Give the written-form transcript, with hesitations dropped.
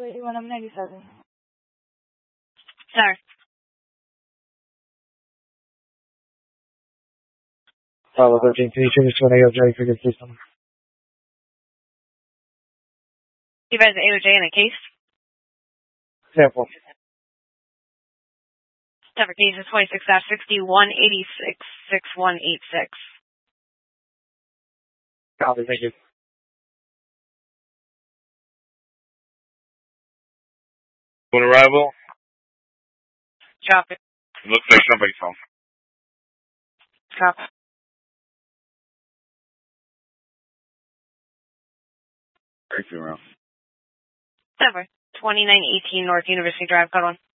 81, I'm 97. Sir. Bravo 13, can you turn this to an AOJ for your system? You guys AOJ in a case? Sample. Number case is 26-6186-6186. Copy, thank you. On arrival? Copy. Looks like somebody's home. Copy. Right around. Number 2918 North University Drive, code 1.